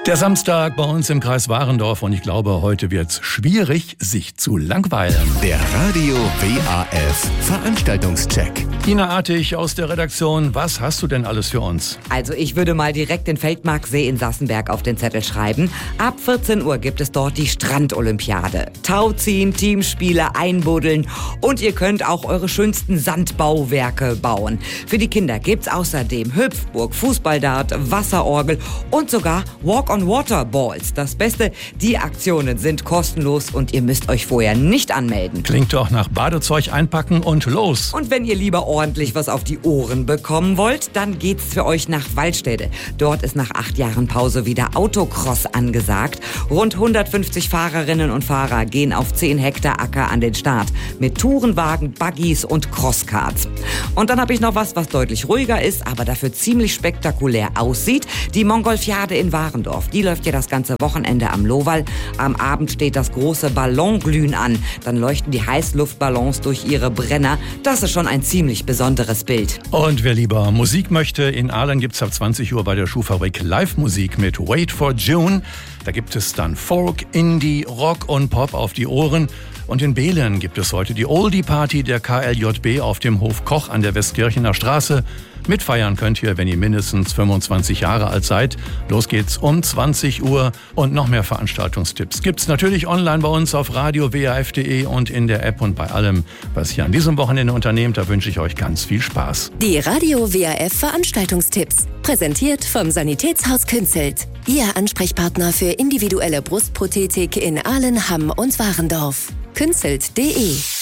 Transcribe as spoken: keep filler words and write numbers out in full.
Der Samstag bei uns im Kreis Warendorf und ich glaube, heute wird's schwierig, sich zu langweilen. Der Radio W A F Veranstaltungscheck. Ina Artig aus der Redaktion, was hast du denn alles für uns? Also ich würde mal direkt den Feldmarksee in Sassenberg auf den Zettel schreiben. Ab vierzehn Uhr gibt es dort die Strandolympiade. Tauziehen, Teamspiele, einbuddeln und ihr könnt auch eure schönsten Sandbauwerke bauen. Für die Kinder gibt's außerdem Hüpfburg, Fußballdart, Wasserorgel und sogar Walk-on-Water-Balls. Das Beste, die Aktionen sind kostenlos und ihr müsst euch vorher nicht anmelden. Klingt doch nach Badezeug einpacken und los. Und wenn ihr lieber ordentlich was auf die Ohren bekommen wollt, dann geht's für euch nach Waldstätte. Dort ist nach acht Jahren Pause wieder Autocross angesagt. Rund hundertfünfzig Fahrerinnen und Fahrer gehen auf zehn Hektar Acker an den Start. Mit Tourenwagen, Buggies und Crosskarts. Und dann habe ich noch was, was deutlich ruhiger ist, aber dafür ziemlich spektakulär aussieht. Die Mongolfiade in Warendorf. Die läuft ja das ganze Wochenende am Lohwall. Am Abend steht das große Ballonglühen an. Dann leuchten die Heißluftballons durch ihre Brenner. Das ist schon ein ziemlich besonderes Bild. Und wer lieber Musik möchte, in Aalen gibt es ab zwanzig Uhr bei der Schuhfabrik Live-Musik mit Wait for June. Da gibt es dann Folk, Indie, Rock und Pop auf die Ohren. Und in Beelen gibt es heute die Oldie-Party der K L J B auf dem Hof Koch an der Westkirchener Straße. Mitfeiern könnt ihr, wenn ihr mindestens fünfundzwanzig Jahre alt seid. Los geht's um zwanzig Uhr und noch mehr Veranstaltungstipps gibt's natürlich online bei uns auf radio w a f punkt de und in der App und bei allem, was ihr an diesem Wochenende unternehmt. Da wünsche ich euch ganz viel Spaß. Die Radio W A F Veranstaltungstipps, präsentiert vom Sanitätshaus Künzelt. Ihr Ansprechpartner für individuelle Brustprothetik in Aalen, Hamm und Warendorf. künzelt punkt de